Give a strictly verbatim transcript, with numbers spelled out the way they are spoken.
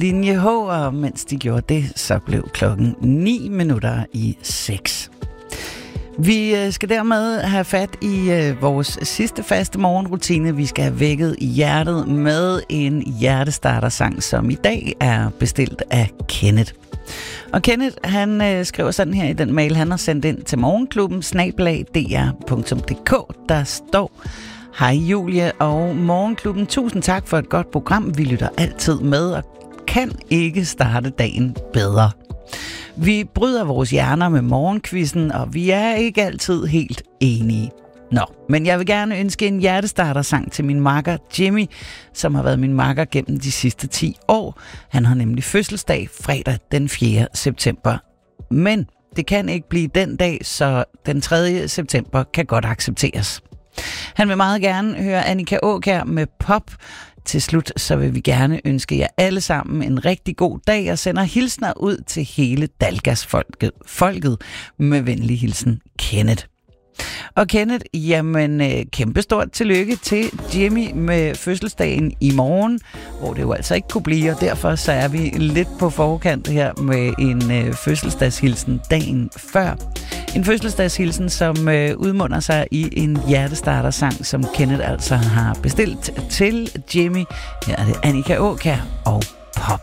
linje H, og mens de gjorde det, så blev klokken ni minutter i seks. Vi skal dermed have fat i øh, vores sidste faste morgenrutine. Vi skal have vækket hjertet med en hjertestartersang, som i dag er bestilt af Kenneth. Og Kenneth, han øh, skriver sådan her i den mail, han har sendt ind til morgenklubben snabel-a d r punktum d k. Der står: Hej Julie og morgenklubben, tusind tak for et godt program. Vi lytter altid med og kan ikke starte dagen bedre. Vi bryder vores hjerner med morgenquizzen, og vi er ikke altid helt enige. Nå, men jeg vil gerne ønske en hjertestartersang til min makker Jimmy, som har været min makker gennem de sidste ti år. Han har nemlig fødselsdag fredag den fjerde september. Men det kan ikke blive den dag, så den tredje september kan godt accepteres. Han vil meget gerne høre Annika Aakjær med Pop. Til slut så vil vi gerne ønske jer alle sammen en rigtig god dag og sender hilsner ud til hele Dalgas-folket folket med venlig hilsen Kenneth. Og Kenneth, jamen kæmpestort tillykke til Jimmy med fødselsdagen i morgen, hvor det jo altså ikke kunne blive, og derfor så er vi lidt på forkant her med en øh, fødselsdagshilsen dagen før. En fødselsdagshilsen, som øh, udmunder sig i en hjertestartersang, som Kenneth altså har bestilt til Jimmy. Her er det Annika Aakjær og